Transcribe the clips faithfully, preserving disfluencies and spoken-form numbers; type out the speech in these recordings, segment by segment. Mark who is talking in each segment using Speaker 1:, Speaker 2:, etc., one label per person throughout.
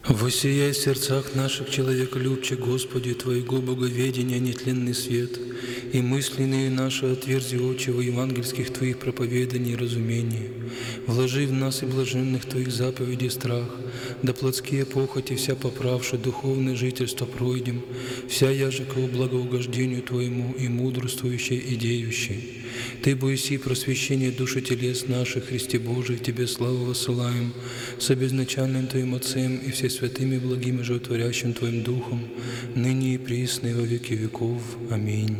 Speaker 1: Воссияй в сердцах наших человеколюбче, Господи, Твоего боговедения нетленный свет, и мысленные наши отверзи очи во евангельских Твоих проповеданий и разумений. Вложи в нас и блаженных Твоих заповедей страх, да плотские похоти вся поправши, духовное жительство пройдем, вся яже ко благоугождению Твоему и мудрствующей и деющей. Ты, Боиси, просвещение души телес наших, Христе Божий, Тебе славу высылаем, с обезначальным Твоим Отцем и все святыми благими животворящим Твоим Духом, ныне и присно и во веки веков. Аминь.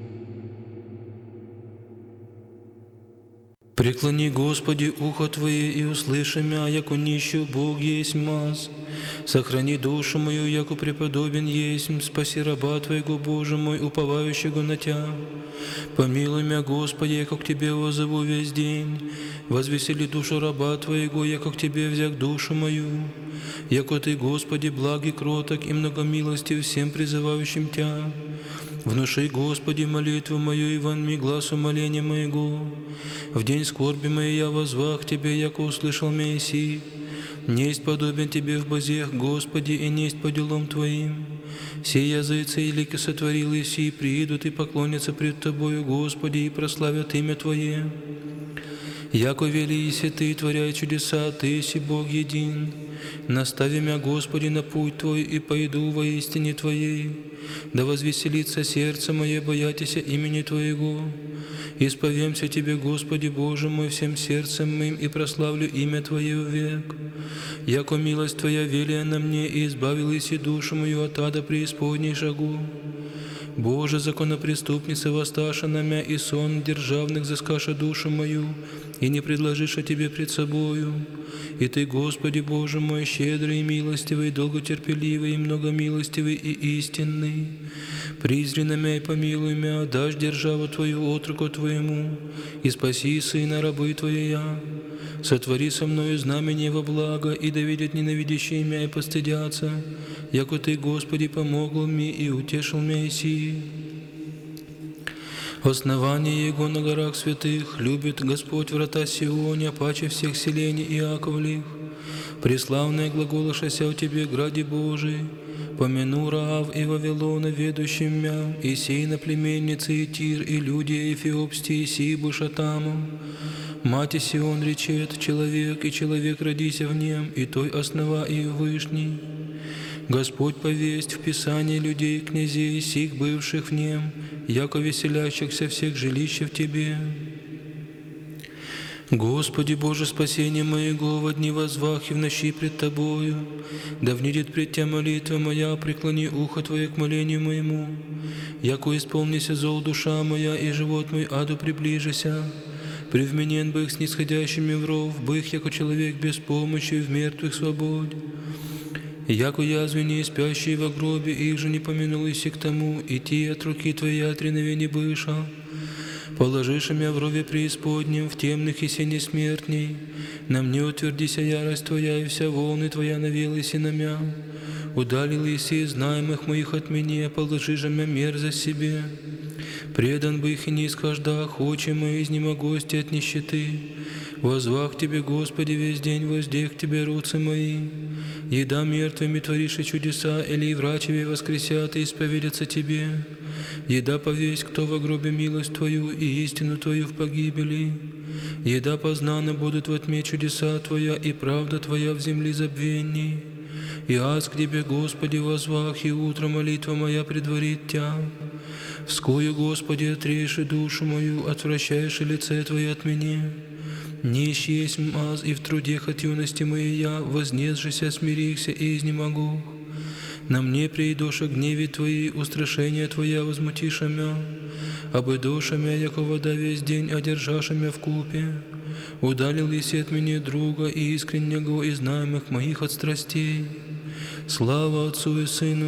Speaker 1: Преклони, Господи, ухо Твое, и услыши мя, яко нищий Бог есть маз. Сохрани душу мою, яко преподобен есть, спаси раба Твоего, Боже мой, уповающего на Тя. Помилуй мя, Господи, яко к Тебе воззову весь день. Возвесели душу раба Твоего, яко к Тебе взяк душу мою. Яко Ты, Господи, благ и кроток, и многомилостив всем призывающим Тя. Внуши, Господи, молитву мою, и вонми глаз умоления моего. В день скорби моей я возвах Тебе, яко услышал Моисей. Несть подобен Тебе в бозех, Господи, и несть по делам Твоим. Все языцы и лики сотворил, и все приидут и поклонятся пред Тобою, Господи, и прославят имя Твое. Яко вели иси Ты, творяй чудеса, Ты си Бог един. Настави мя, Господи, на путь Твой, и пойду во истине Твоей. Да возвеселится сердце мое, боятися имени Твоего. Исповемся Тебе, Господи, Боже мой, всем сердцем моим, и прославлю имя Твое век. Яко милость Твоя велия на мне, и избавил иси душу мою от ада преисподней шагу. Боже, законопреступница, воссташа на мя, и сон державных заскаша душу мою, и не предложиша Тебе пред собою. И Ты, Господи, Боже мой, щедрый и милостивый, долготерпеливый, и многомилостивый и истинный. Призри на мя и помилуй мя, дашь державу Твою отроку Твоему, и спаси сына рабы Твоя. Сотвори со мною знамение во благо, и да видят ненавидящие мя и постыдятся, яко Ты, Господи, помогл мне и утешил мя иси. Основание Его на горах святых, любит Господь врата Сионя, паче всех селений Иаковлих. Преславная глаголошася у Тебе, граде Божий, помяну Раав и Вавилона, ведущим мя, и сей на племенницы и Тир, и люди Эфиопстии, сии бушатаму. Мати Сион речет, человек, и человек родися в нем, и той основа и вышний. Господь повесть в Писании людей, князей, сих бывших в нем, яко веселящихся всех жилища в Тебе. Господи Боже, спасение моего, во дни возвах и в ночи пред Тобою, да внидит пред Тя молитва моя, преклони ухо Твое к молению моему, яко исполнися зол душа моя, и живот мой аду приближися. Привменен бых снисходящими в ров, бых, яко человек без помощи, в мертвых свободь. Яко язвени спящие во гробе, их же не помянул иси к тому, и те от руки Твоей отреновени быша. Положишь мя в рове преисподнем, в темных и сене смертней. На мне утвердися ярость Твоя, и вся волны Твоя навелась и на мя. Удалил иси знаемых моих от меня, положи же мя мерзость себе. Предан бы их и не исхождах, очи мои изнемогости от нищеты. Возвах Тебе, Господи, весь день, воздех Тебе руцы мои. Еда мертвыми творишь и чудеса, или врачеве воскресят и исповедятся Тебе. Еда повесть, кто во гробе милость Твою и истину Твою в погибели. Еда познаны будут во тьме чудеса Твоя, и правда Твоя в земле забвенней. И аз к Тебе, Господи, возвах, и утро молитва моя предварит Тя. Вскою, Господи, отрежь душу мою, отвращаешь лице Твое от меня. Нищ есть аз, и в трудех от юности моей я, вознесшися, смирихся и изнемогу. На мне придоша гневе Твои, устрашение Твоя возмутиша мя. Обыдоша мя, яко вода весь день, одержаша мя в купе. Удалил еси от меня друга и искреннего, и знаемых моих от страстей. Слава Отцу и Сыну